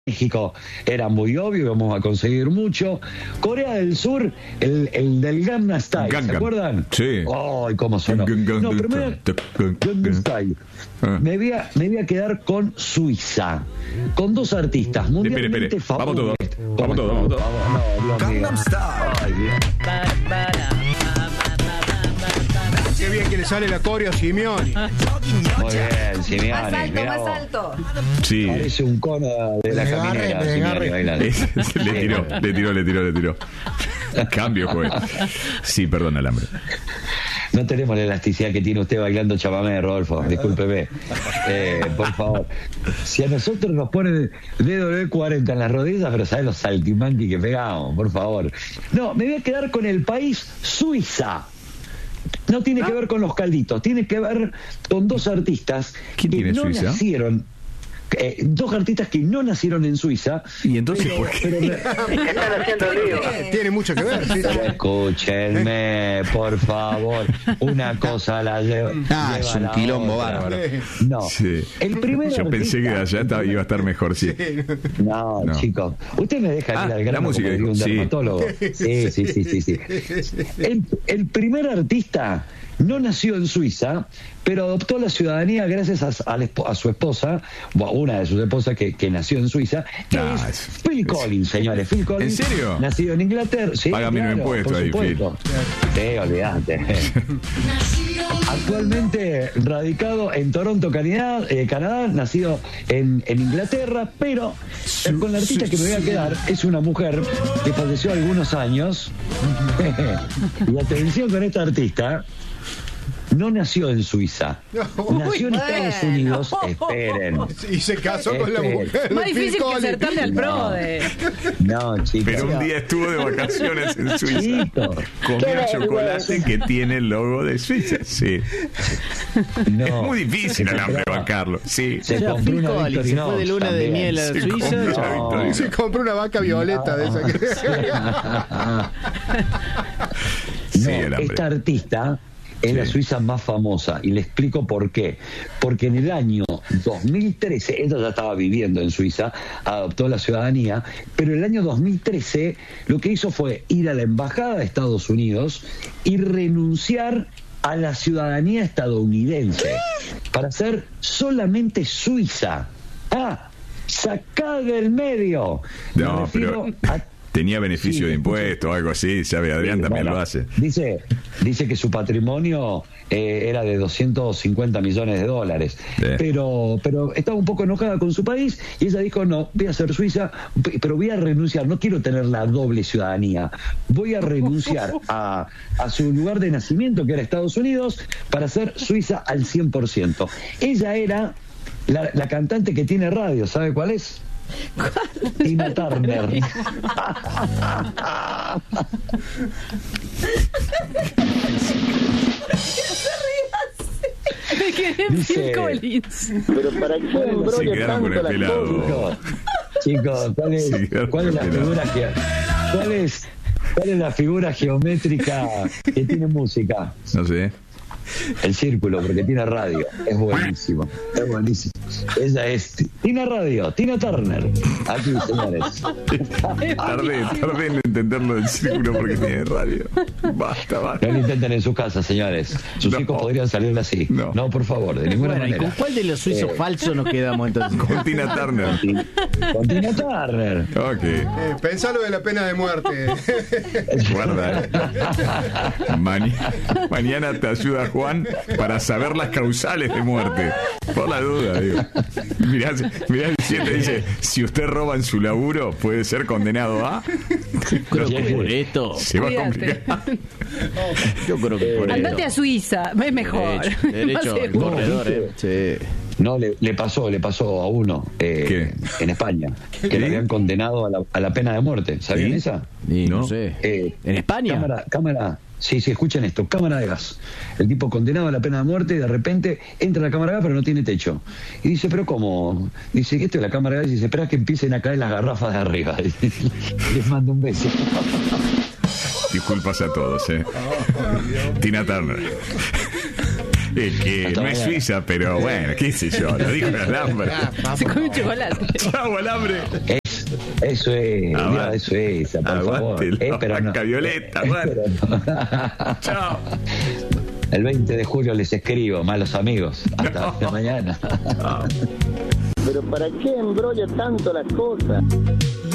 México era muy obvio, vamos a conseguir mucho. Corea del Sur, el del Gangnam Style, ¿se acuerdan? Sí. ¡Ay, cómo sonó! No, pero Gangnam Style. Me voy a quedar con Suiza, con dos artistas mundialmente famosos. Vamos todos. Gangnam Style. Ay, Dios. Qué bien que le sale la coreo a Simeone. Muy bien, Simeone. Más alto, mirá más vos. alto. Sí. Parece un cono de la caminera. Simeone bailando. Le tiró. Cambio, pues. Sí, perdón, Alambre. No tenemos la elasticidad que tiene usted bailando chamamé, Rodolfo. Discúlpeme. Por favor. Si a nosotros nos ponen DW40 en las rodillas, pero ¿sabes los saltimbanqui que pegamos? Por favor. No, me voy a quedar con el país Suiza. No tiene que ver con los calditos, tiene que ver con dos artistas ¿Quién que tiene no Suiza? nacieron. Dos artistas que no nacieron en Suiza. Y entonces, ¿por qué? Están haciendo lío. Tiene mucho que ver, sí. Escúchenme, por favor. Una cosa la lleva. Es un quilombo bárbaro. No. Sí. El primer Yo pensé que artista- allá iba a estar mejor, sí. No, chicos. Usted me deja ir al la grano música, como diría un sí. dermatólogo. Sí. El primer artista no nació en Suiza, pero adoptó la ciudadanía gracias a su esposa, o una de sus esposas que nació en Suiza, que es Phil Collins, señores. Phil Collins. ¿En serio? Nacido en Inglaterra. Sí, Págame un claro, impuesto por ahí, supuesto. Sí, olvídate. Actualmente radicado en Toronto, Canadá, nacido en Inglaterra, pero con la artista que me voy a quedar es una mujer que falleció algunos años. Y atención con esta artista. No nació en Suiza, nació en Estados Unidos. Esperen. Y se casó con la mujer. Más de Phil difícil que Collins. acertarle al PRODE. No, chicos. Pero un día estuvo de vacaciones en Suiza. Chicos. Comió chocolate que tiene el logo de Suiza. Sí. No. Es muy difícil, Alambre, bancarlo. Sí. Se O sea, compró Phil una Collins se Victorinox fue de luna de también. miel a Se Suiza. compró una No. Victorinox. Se compró una vaca violeta de esa que... Sí, No, Alambre. esta artista es la Suiza más famosa, y le explico por qué. Porque en el año 2013, ella ya estaba viviendo en Suiza, adoptó la ciudadanía, pero en el año 2013 lo que hizo fue ir a la embajada de Estados Unidos y renunciar a la ciudadanía estadounidense para ser solamente suiza. Sacá del medio. Me No, refiero pero a tenía beneficio de impuesto o algo así, sabe, Adrián también bueno, lo hace. Dice que su patrimonio era de 250 millones de dólares. Sí. Pero estaba un poco enojada con su país y ella dijo, no, voy a ser suiza, pero voy a renunciar, no quiero tener la doble ciudadanía. Voy a renunciar a su lugar de nacimiento, que era Estados Unidos, para ser suiza al 100%. Ella era la cantante que tiene radio, ¿sabe cuál es? Tina Turner. Me quedé en Dice- Phil Collins. Pero para qué Se embrollo quedaron con el tanto las pelado. cosas. Chicos, ¿cuál es la figura ¿cuál es la figura geométrica que tiene música? No sé. El círculo, porque tiene radio. Es buenísimo. Ella es Tina Radio, Tina Turner. Aquí, señores. Tardé en entenderlo del círculo porque tiene radio. Basta. No lo intenten en su casa, señores. Sus hijos podrían salir así. No. Por favor, de ninguna Bueno, ¿y manera. con cuál de los suizos falsos nos quedamos entonces? Con Tina Turner. Con Tina Turner. Ok. Pensalo de la pena de muerte. Guarda. Mañana te ayuda Juan para saber las causales de muerte. Por la duda, digo. Mirá el 7 dice, si usted roba en su laburo, puede ser condenado a... Creo que por esto. Se va a Cuídate. complicar. Yo creo que por esto. Andate a Suiza, es mejor. Derecho Más al seguro. corredor, Sí. No, le pasó a uno ¿Qué? en España, que le habían condenado a la pena de muerte. ¿Sabían ¿Sí? esa? Y no ¿No? sé. ¿En ¿En España? Cámara. Sí, escuchen esto, cámara de gas. El tipo condenado a la pena de muerte y de repente entra a la cámara de gas pero no tiene techo. Y dice, ¿pero cómo? Dice, esto es la cámara de gas. Y dice, espera que empiecen a caer las garrafas de arriba. Les mando un beso. Disculpas a todos, Tina Turner. que Hasta no es mañana. Suiza, pero bueno, qué sé yo, lo dijo el alambre. Se come un chocolate. Chau, alambre. Eso es, Ah, Dios, va. eso es, por favor. Aguántelo, Pero no. Blanca Violeta, bueno. Pero no. Chao. El 20 de julio les escribo, malos amigos. Hasta mañana. Pero ¿para qué embrolla tanto las cosas?